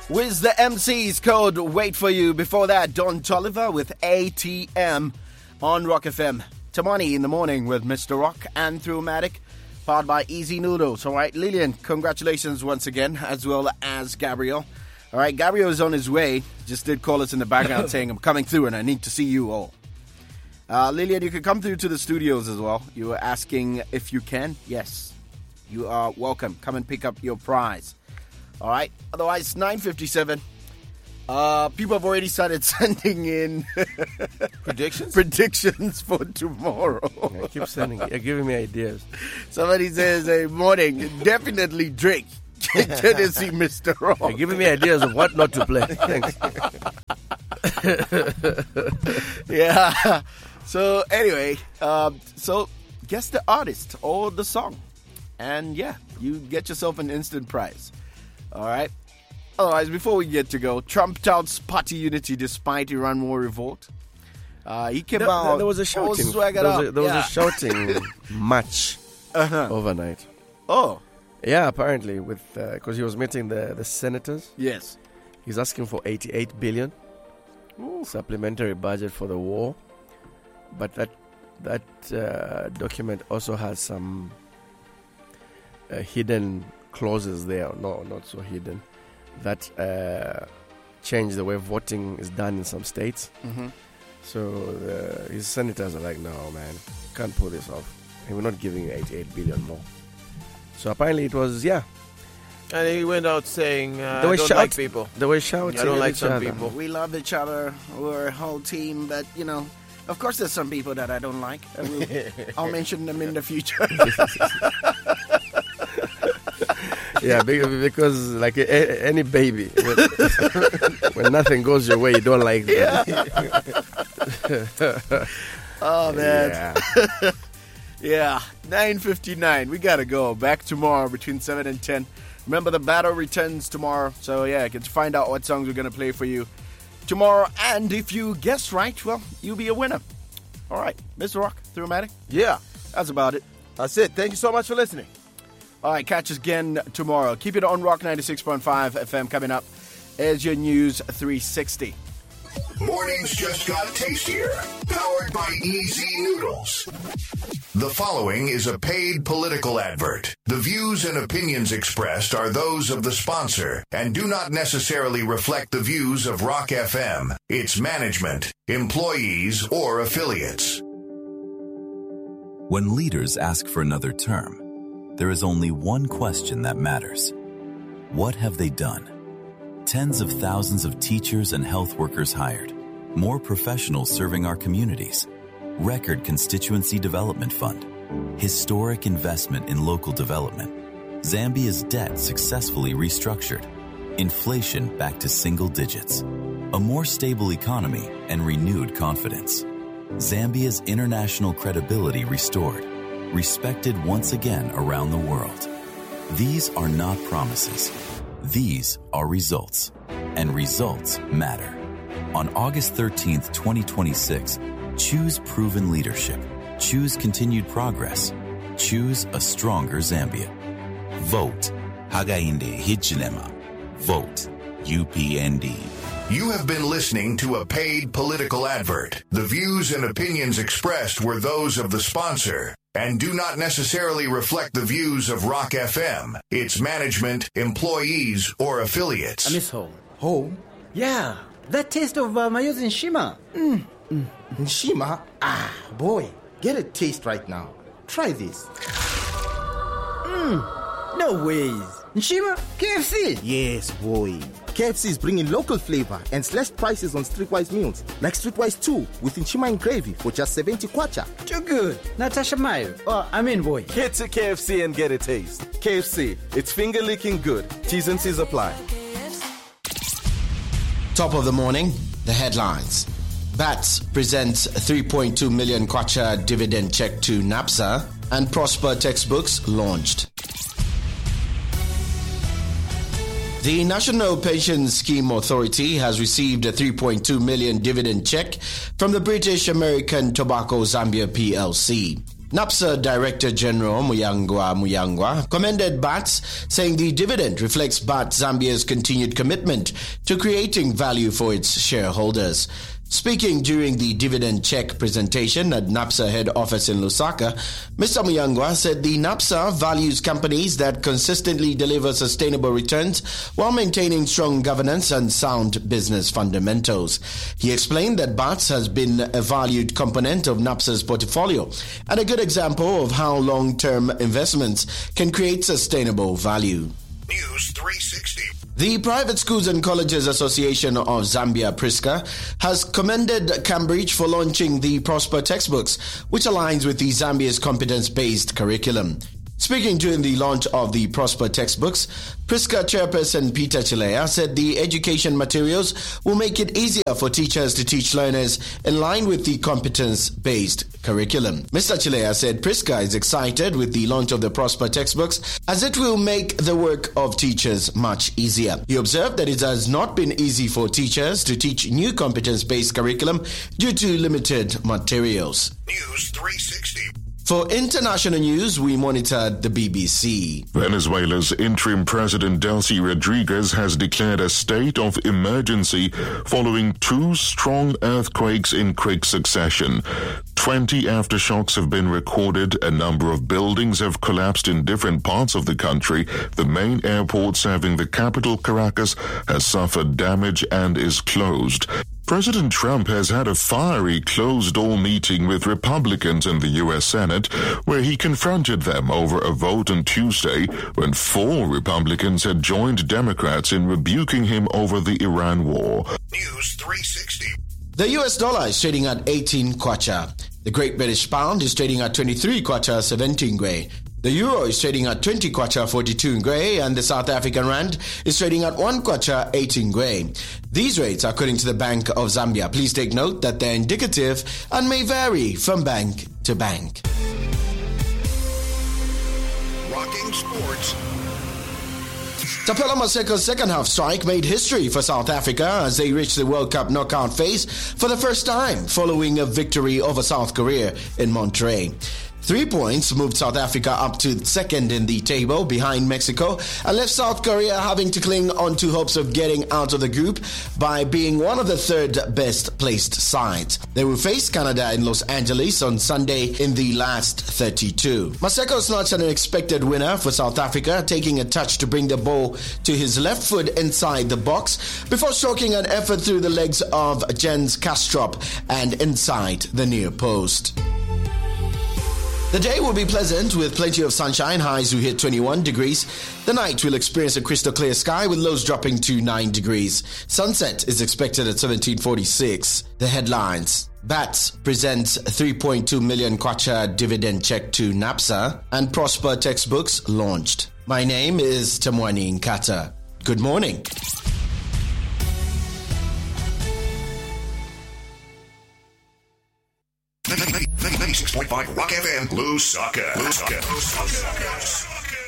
With the MC's code Wait For You. Before that, Don Toliver with ATM on Rock FM. Tamani in the morning with Mr. Rock and Throughmatic, powered by Easy Noodles. All right, Lillian, congratulations once again, as well as Gabriel. All right, Gabriel is on his way. Just did call us in the background saying, I'm coming through and I need to see you all. Lillian, you can come through to the studios as well. You were asking if you can. Yes, you are welcome. Come and pick up your prize. All right. Otherwise, 9:57. People have already started sending in predictions for tomorrow. I keep sending. You're giving me ideas. Somebody says, "Hey, morning, definitely Drake." Tennessee, Mr. Rock. You're giving me ideas of what not to play. Thanks. Yeah. So anyway, so guess the artist or the song, and yeah, you get yourself an instant prize. All right. Otherwise, before we get to go, Trump touts party unity despite Iran war revolt. He came out. There was a shouting. There was a shouting match overnight. Oh, yeah. Apparently, with because he was meeting the senators. Yes. He's asking for 88 billion supplementary budget for the war, but that document also has some hidden clauses there, no, not so hidden, that change the way voting is done in some states. Mm-hmm. So his senators are like, no, man, can't pull this off. And we're not giving you 88 billion more. So apparently it was, yeah. And he went out saying, I don't like people. They were shouting. I don't like some people. We love each other. We're a whole team, but, you know, of course there's some people that I don't like. I'll mention them in the future. Yeah, because like any baby, when nothing goes your way, you don't like them. Yeah. Oh, man. Yeah. 9:59. We got to go. Back tomorrow between 7 and 10. Remember, the battle returns tomorrow. So, yeah, you can find out what songs we're going to play for you tomorrow. And if you guess right, well, you'll be a winner. All right. Mr. Rock, Throughmatic? Yeah. That's about it. That's it. Thank you so much for listening. All right, catch us again tomorrow. Keep it on Rock 96.5 FM. Coming up is your News 360. Mornings just got tastier. Powered by Easy Noodles. The following is a paid political advert. The views and opinions expressed are those of the sponsor and do not necessarily reflect the views of Rock FM, its management, employees, or affiliates. When leaders ask for another term, there is only one question that matters. What have they done? Tens of thousands of teachers and health workers hired, more professionals serving our communities, record constituency development fund, historic investment in local development, Zambia's debt successfully restructured, inflation back to single digits, a more stable economy and renewed confidence, Zambia's international credibility restored, respected once again around the world. These are not promises. These are results. And results matter. On August 13th, 2026, choose proven leadership. Choose continued progress. Choose a stronger Zambia. Vote. Hagainde Hichilema. Vote. UPND. You have been listening to a paid political advert. The views and opinions expressed were those of the sponsor and do not necessarily reflect the views of Rock FM, its management, employees, or affiliates. I miss home. Home? Yeah, that taste of Mayo's Nshima. Nshima? Ah, boy, get a taste right now. Try this. No ways. Nshima? KFC? Yes, boy. KFC is bringing local flavor and slashed prices on Streetwise meals, like Streetwise 2 with Nshima and gravy for just 70 kwacha. Too good. Natasha Mayo. Boy. Get to KFC and get a taste. KFC, it's finger-licking good. T's and C's apply. Top of the morning, the headlines. BATS presents 3.2 million kwacha dividend check to NAPSA, and Prosper textbooks launched. The National Pension Scheme Authority has received a 3.2 million dividend check from the British American Tobacco Zambia PLC. NAPSA Director General Muyangwa commended BATS, saying the dividend reflects BATS Zambia's continued commitment to creating value for its shareholders. Speaking during the dividend check presentation at NAPSA head office in Lusaka, Mr. Muyangwa said the NAPSA values companies that consistently deliver sustainable returns while maintaining strong governance and sound business fundamentals. He explained that BATS has been a valued component of NAPSA's portfolio and a good example of how long-term investments can create sustainable value. News 360. The Private Schools and Colleges Association of Zambia, PRISCA, has commended Cambridge for launching the Prosper textbooks, which aligns with the Zambia's competence-based curriculum. Speaking during the launch of the Prosper textbooks, PRISCA chairperson Peter Chilea said the education materials will make it easier for teachers to teach learners in line with the competence-based curriculum. Mr. Chilea said PRISCA is excited with the launch of the Prosper textbooks as it will make the work of teachers much easier. He observed that it has not been easy for teachers to teach new competence-based curriculum due to limited materials. News 360. For international news, we monitored the BBC. Venezuela's interim president Delcy Rodriguez has declared a state of emergency following 2 strong earthquakes in quick succession. 20 aftershocks have been recorded. A number of buildings have collapsed in different parts of the country. The main airport serving the capital, Caracas, has suffered damage and is closed. President Trump has had a fiery closed-door meeting with Republicans in the U.S. Senate, where he confronted them over a vote on Tuesday when 4 Republicans had joined Democrats in rebuking him over the Iran war. News 360. The US dollar is trading at 18 kwacha. The Great British Pound is trading at 23 kwacha 17 ngwe. The euro is trading at 20 kwacha 42 ngwe, and the South African rand is trading at 1 kwacha 18 ngwe. These rates are according to the Bank of Zambia. Please take note that they're indicative and may vary from bank to bank. Rocking sports. Tapela Maseko's second half strike made history for South Africa as they reached the World Cup knockout phase for the first time following a victory over South Korea in Monterrey. 3 points moved South Africa up to second in the table behind Mexico and left South Korea having to cling on to hopes of getting out of the group by being one of the third best placed sides. They will face Canada in Los Angeles on Sunday in the last 32. Maseko snatched an unexpected winner for South Africa, taking a touch to bring the ball to his left foot inside the box before stroking an effort through the legs of Jens Kastrup and inside the near post. The day will be pleasant with plenty of sunshine, highs will hit 21 degrees. The night will experience a crystal clear sky with lows dropping to 9 degrees. Sunset is expected at 17:46. The headlines. BATS presents 3.2 million kwacha dividend check to NAPSA and Prosper textbooks launched. My name is Tamwani Nkata. Good morning. 96.5 Rock FM, Lusaka.